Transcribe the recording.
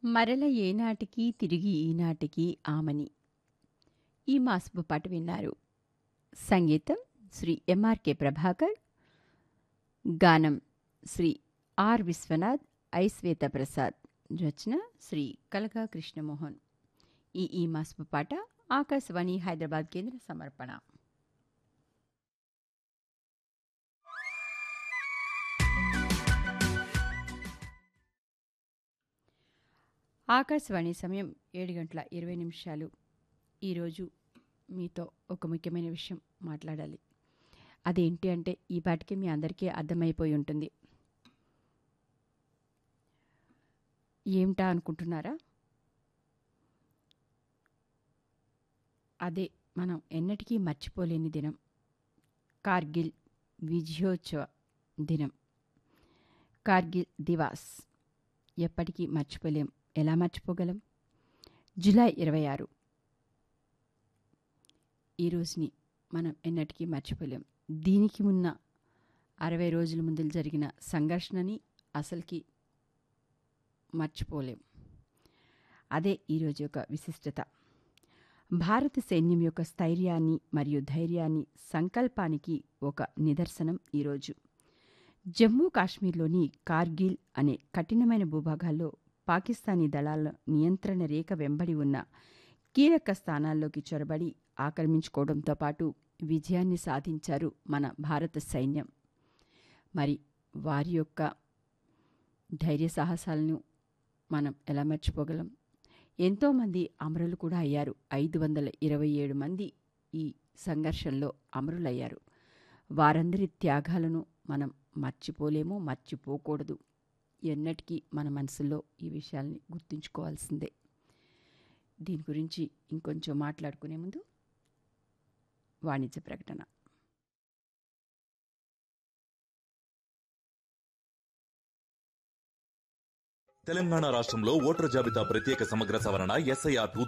మరల ఏనాటికి తిరిగి ఈనాటికి ఆమని ఈ మాసపు పాట విన్నారు. సంగీతం శ్రీ ఎంఆర్కే ప్రభాకర్, గానం శ్రీ ఆర్ విశ్వనాథ్, ఐ శ్వేత ప్రసాద్, రచన శ్రీ కలగా కృష్ణమోహన్. ఈ మాసపు పాట ఆకాశవాణి హైదరాబాద్ కేంద్ర సమర్పణ. ఆకాశవాణి సమయం 7:20. ఈరోజు మీతో ఒక ముఖ్యమైన విషయం మాట్లాడాలి. అదేంటి అంటే ఈ పాటికి మీ అందరికీ అర్థమైపోయి ఉంటుంది. ఏమిటా అనుకుంటున్నారా? అదే మనం ఎన్నటికీ మర్చిపోలేని దినం, కార్గిల్ విజయోత్సవ దినం, కార్గిల్ దివాస్. ఎప్పటికీ మర్చిపోలేం. ఎలా మర్చిపోగలం? జూలై 26 ఈ రోజుని మనం ఎన్నటికీ మర్చిపోలేం. దీనికి ఉన్న 60 రోజుల ముందు జరిగిన సంఘర్షణని అసలుకి మర్చిపోలేం. అదే ఈరోజు యొక్క విశిష్టత. భారత సైన్యం యొక్క స్థైర్యాన్ని మరియు ధైర్యాన్ని, సంకల్పానికి ఒక నిదర్శనం ఈరోజు. జమ్మూ కాశ్మీర్లోని కార్గిల్ అనే కఠినమైన భూభాగాల్లో పాకిస్తానీ దళాల నియంత్రణ రేఖ వెంబడి ఉన్న కీలక స్థానాల్లోకి చొరబడి ఆక్రమించుకోవడంతో పాటు విజయాన్ని సాధించారు మన భారత సైన్యం. మరి వారి యొక్క ధైర్య సాహసాలను మనం ఎలా మర్చిపోగలం? ఎంతోమంది అమరులు కూడా అయ్యారు. 527 మంది ఈ సంఘర్షణలో అమరులయ్యారు. వారందరి త్యాగాలను మనం మర్చిపోలేము, మర్చిపోకూడదు. ఎన్నటికీ మన మనసులో ఈ విషయాల్ని గుర్తుంచుకోవాల్సిందే. దీని గురించి ఇంకొంచెం మాట్లాడుకునే ముందు వాణిజ్య ప్రకటన. తెలంగాణ రాష్ట్రంలో ఓటరు జాబితా ప్రత్యేక సమగ్ర సవరణ SIR